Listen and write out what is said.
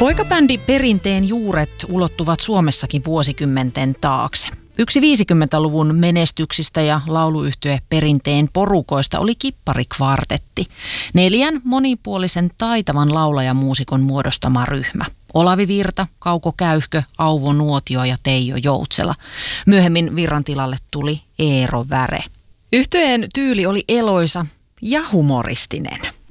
Poikabändi Perinteen juuret ulottuvat Suomessakin vuosikymmenten taakse. Yksi 50-luvun menestyksistä ja lauluyhtye Perinteen porukoista oli Kipparikvartetti. 4 monipuolisen taitavan laulajamuusikon muodostama ryhmä. Olavi Virta, Kauko Käyhkö, Auvo Nuotio ja Teijo Joutsela. Myöhemmin Virran tilalle tuli Eero Väre. Yhtyeen tyyli oli eloisa ja humoristinen.